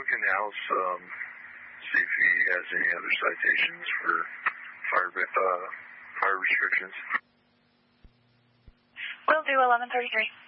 look in the house, see if he has any other citations for fire restrictions. Will do, 1133.